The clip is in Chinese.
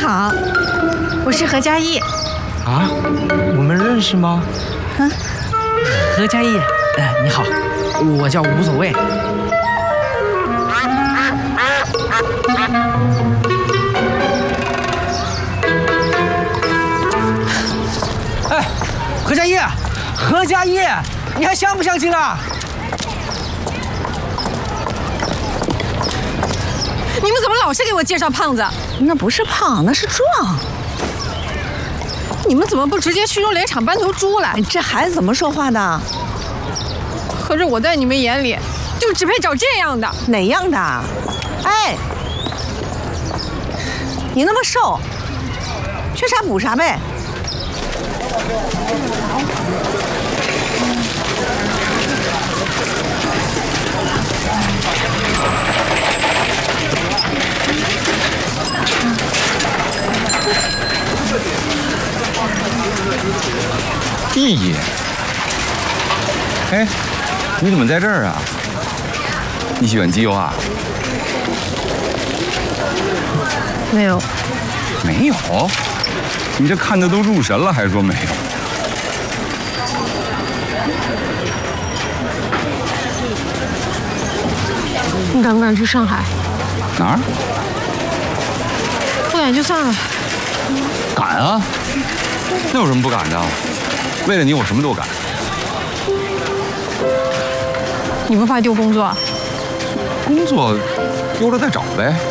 好，我是何嘉艺。 啊，我们认识吗？ 啊， 何嘉艺，你好，我叫无所谓。哎，何嘉艺，何嘉艺，你还相不相亲了？ 你们怎么老是给我介绍胖子？ 那不是胖，那是壮。 你们怎么不直接去肉联厂搬头猪来？ 这孩子怎么说话的？ 合着我在你们眼里就只配找这样的？ 哪样的？哎，你那么瘦，缺啥补啥呗。 意义？哎，你怎么在这儿啊？你喜欢机油啊？ 没有。 没有？你这看的都入神了，还说没有？ 你敢不敢去上海？ 哪儿？ 不敢就算了。 敢啊！那有什么不敢的？为了你，我什么都敢。 你不怕丢工作？ 工作丢了再找呗。